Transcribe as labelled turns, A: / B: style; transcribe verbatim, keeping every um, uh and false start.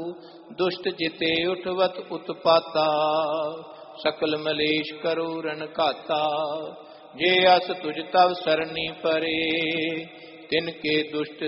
A: दुष्ट जिते उठवत उत्पाता, सकल मलेश करो रण घाता। जे अस तुझ तव सरनी परे, तिनके दुष्ट